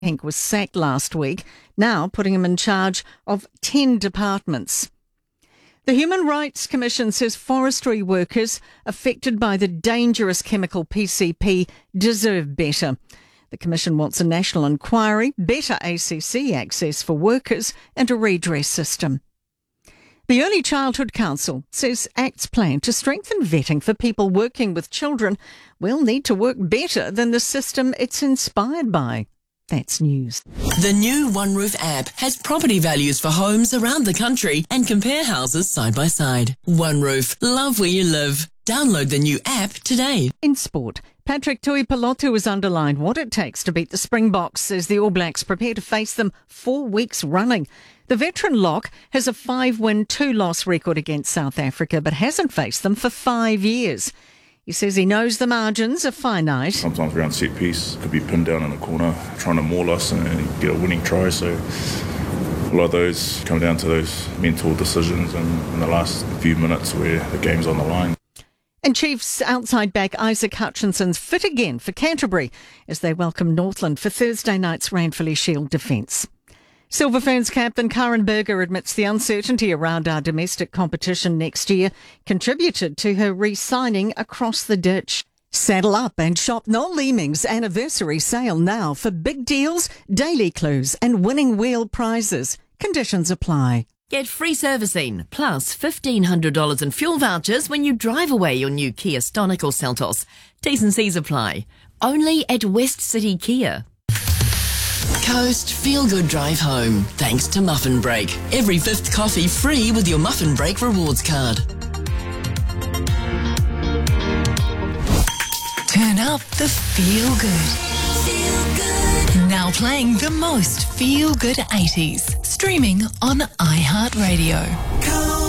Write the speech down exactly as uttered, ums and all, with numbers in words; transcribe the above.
Henk was sacked last week, now putting him in charge of ten departments. The Human Rights Commission says forestry workers affected by the dangerous chemical P C P deserve better. The Commission wants a national inquiry, better A C C access for workers and a redress system. The Early Childhood Council says ACT's plan to strengthen vetting for people working with children will need to work better than the system it's inspired by. That's news. The new OneRoof app has property values for homes around the country and compare houses side by side. OneRoof, love where you live. Download the new app today. In sport, Patrick Tuipulotu has underlined what it takes to beat the Springboks as the All Blacks prepare to face them four weeks running. The veteran lock has a five-win, two-loss record against South Africa, but hasn't faced them for five years. He says he knows the margins are finite. Sometimes around set piece, could be pinned down in a corner, trying to maul us and get a winning try. So a lot of those come down to those mental decisions and in the last few minutes where the game's on the line. And Chiefs outside back Isaac Hutchinson's fit again for Canterbury as they welcome Northland for Thursday night's Ranfurly Shield defence. Silver Ferns captain Karen Berger admits the uncertainty around our domestic competition next year contributed to her re-signing across the ditch. Saddle up and shop Noel Leeming's anniversary sale now for big deals, daily clues and winning wheel prizes. Conditions apply. Get free servicing plus fifteen hundred dollars in fuel vouchers when you drive away your new Kia Stonic or Seltos. T's and C's apply. Only at West City Kia. Coast Feel Good Drive Home, thanks to Muffin Break. Every fifth coffee free with your Muffin Break rewards card. Turn up the Feel Good. Feel Good. Now playing the most Feel Good eighties. Streaming on iHeartRadio.